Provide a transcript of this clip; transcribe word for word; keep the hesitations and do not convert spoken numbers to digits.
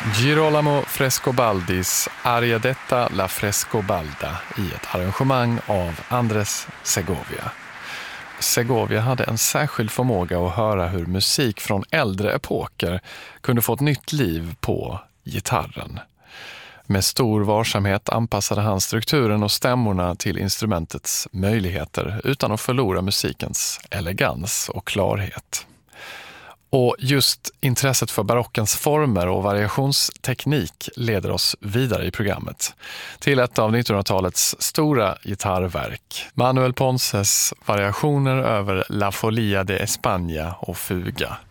Girolamo Frescobaldis Aria detta la Frescobalda i ett arrangemang av Andres Segovia. Segovia hade en särskild förmåga att höra hur musik från äldre epoker kunde få ett nytt liv på gitarren. Med stor varsamhet anpassade han strukturen och stämmorna till instrumentets möjligheter utan att förlora musikens elegans och klarhet. Och just intresset för barockens former och variationsteknik leder oss vidare i programmet till ett av nittonhundratalets stora gitarrverk, Manuel Ponces variationer över La Folia de España och Fuga.